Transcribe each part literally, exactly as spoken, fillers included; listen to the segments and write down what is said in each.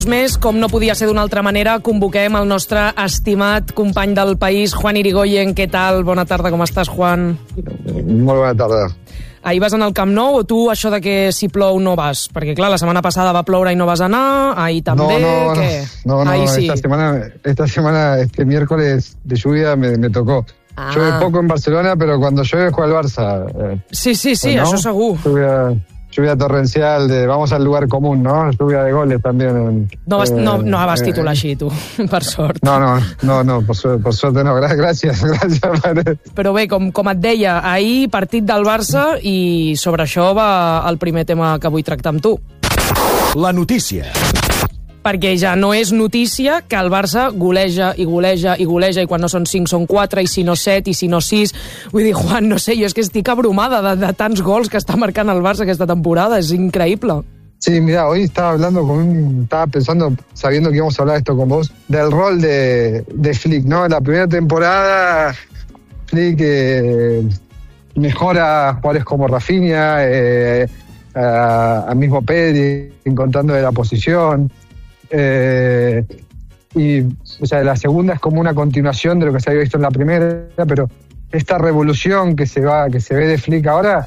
Més, com no podia ser d'una altra manera, convoquem el nostre estimat company del país, Juan Irigoyen. Què tal? Bona tarda, com estàs, Juan? Molt bona tarda. Ahir vas anar al Camp Nou o tu això de que si plou no vas? Perquè clar, la setmana passada va ploure i no vas anar, ahir també, no, no, ¿qué? No, no, ahí sí. esta semana, esta semana, este miércoles de lluvia me, me tocó. Ah. Llueve poco en Barcelona, pero cuando llueve juega el Barça. Eh, sí, sí, sí, ¿no? Això segur. Lluvia, lluvia torrencial, de vamos al lugar común, ¿no? Lluvia de goles también. En, no, vas, eh, no, no vas titular eh, així, tu, per sort. No, no, no, no por, su, por suerte no. Gràcies, gràcies, Maret. Però bé, com, com et deia, ahir partit del Barça i sobre això va el primer tema que vull tractar amb tu. La notícia. Perquè ja no és notícia que el Barça goleja i goleja i goleja i quan no són cinc són quatre i si no set i si no sis. Vull dir, Juan, no sé, jo és que estic abrumada de, de tants gols que està marcant el Barça aquesta temporada, és increïble. Sí, mira, hoy estaba hablando con un, estaba pensando, sabiendo que íbamos a hablar esto con vos, del rol de, de Flick, ¿no? En la primera temporada, Flick eh, mejora a jugadores como Rafinha, eh, a, a mismo Pedri, encontrando de la posición. Eh, y o sea, la segunda es como una continuación de lo que se había visto en la primera, pero esta revolución que se va, que se ve de Flick ahora,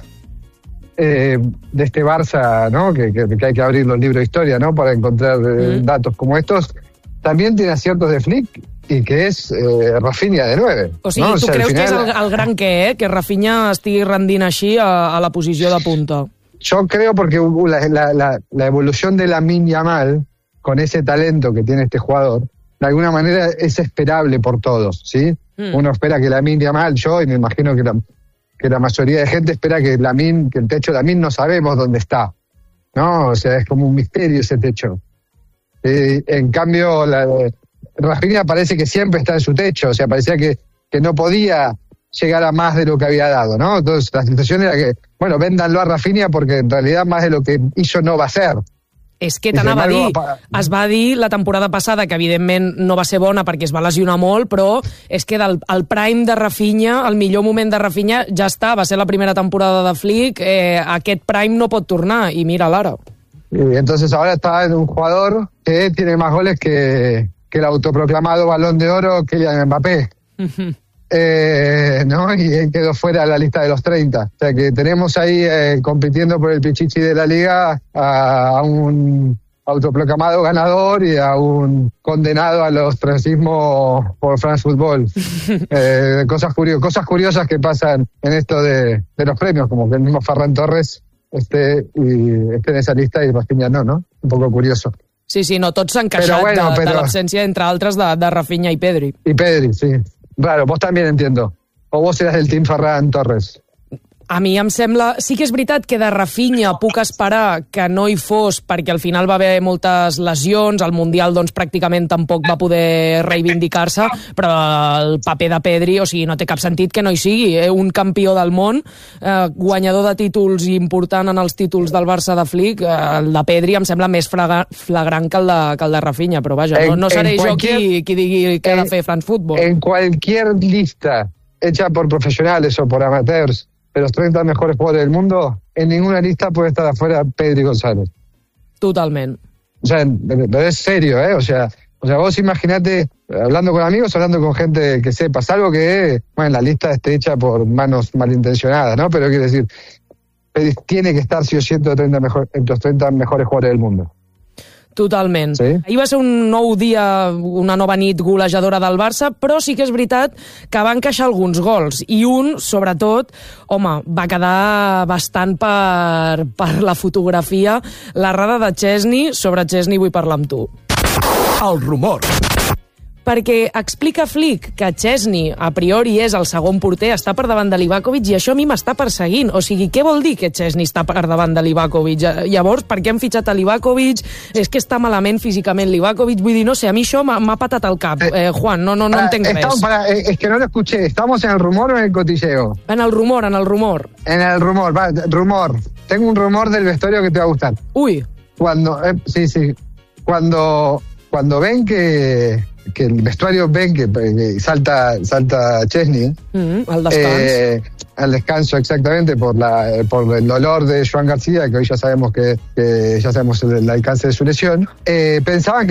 eh, de este Barça, ¿no? Que, que, que hay que abrir los libros de historia, ¿no? Para encontrar eh, mm. datos como estos, también tiene aciertos de Flick y que es eh, Rafinha de nueve. O sigui, ¿no? tu o sea, creus final, que és el, el gran què, eh? Que Rafinha estigui rendint així a, a la posició de punta? Yo creo porque la, la, la, la evolución de Lamine Yamal, con ese talento que tiene este jugador, de alguna manera es esperable por todos, ¿sí? Mm. Uno espera que Lamine Yamal, yo, y me imagino que la, que la mayoría de gente espera que Lamine, que el techo de Lamine no sabemos dónde está, ¿no? O sea, es como un misterio ese techo. Eh, en cambio, la, Rafinha parece que siempre está en su techo, o sea, parecía que, que no podía llegar a más de lo que había dado, ¿no? Entonces, la situación era que, bueno, véndanlo a Rafinha porque en realidad más de lo que hizo no va a ser. És que t'anava a dir, es va dir la temporada passada que evidentment no va ser bona perquè es va lesionar molt, però és que del el prime de Rafinha, el millor moment de Rafinha ja està, va ser la primera temporada de Flick, eh, aquest prime no pot tornar i mira l'ara. Y entonces ahora está en un jugador que tiene más goles que, que el autoproclamado Balón de Oro Kylian Mbappé. Uh-huh. Eh, ¿no? Y él quedó fuera de la lista de los treinta. O sea que tenemos ahí eh, compitiendo por el pichichi de la liga a, a un autoproclamado ganador y a un condenado al ostracismo por France Football. eh, cosas, curio- cosas curiosas que pasan en esto de, de los premios, como que el mismo Ferran Torres esté, y, esté en esa lista y Rafinha no, ¿no? Un poco curioso. Sí, sí, no, tots s'han queixat bueno, de, però... de l'absència, entre altres, de, de Rafinha i Pedri. Y Pedri, sí. Claro, vos también entiendo. O vos eras del team Ferran Torres. A mi em sembla... Sí que és veritat que de Rafinha puc esperar que no hi fos perquè al final va haver moltes lesions, el Mundial doncs pràcticament tampoc va poder reivindicar-se, però el paper de Pedri, o sigui, no té cap sentit que no hi sigui. Eh? Un campió del món, eh, guanyador de títols i important en els títols del Barça de Flick, eh, el de Pedri em sembla més flagrant, flagrant que, el de, que el de Rafinha, però vaja, en, no, no seré jo qui, qui digui què ha de fer France Football. En cualquier lista hecha por profesionales o por amateurs de los treinta mejores jugadores del mundo, en ninguna lista puede estar afuera Pedri González. Totalment. O sea, pero es serio, ¿eh? O sea, o sea, vos imaginate, hablando con amigos, hablando con gente que sepa, salvo que, bueno, la lista esté hecha por manos malintencionadas, ¿no? Pero quiero decir, Pedri tiene que estar sí o sí entre los treinta, mejor, entre los treinta mejores jugadores del mundo. Totalment. Sí? Ahir va ser un nou dia, una nova nit golejadora del Barça, però sí que és veritat que van queixar alguns gols. I un, sobretot, home, va quedar bastant per, per la fotografia. L'errada de Chesney, sobre Chesney vull parlar amb tu. El rumor. Perquè explica Flick que Chesney a priori és el segon porter, està per davant de Livakovic i això a mi m'està perseguint. O sigui, què vol dir que Chesney està per davant de Livakovic? Llavors, per què han fitxat a Livakovic? És que està malament físicament Livakovic? Vull dir, no sé, a mi això m'ha patat el cap. Eh, Juan, no, no, no para, entenc estamos, res. Para, es que no lo escuché. ¿Estamos en el rumor o en el cotilleo? En el rumor, en el rumor. En el rumor, va, rumor. Tengo un rumor del vestuario que te va a gustar. Uy. Cuando, eh, sí, sí. Cuando, cuando ven que... que el vestuario ven que, que salta salta Chesney mm, al descans. Eh, al descanso exactamente por la por el dolor de Joan García, que hoy ya sabemos que, que ya sabemos el, el alcance de su lesión. Eh, pensaban que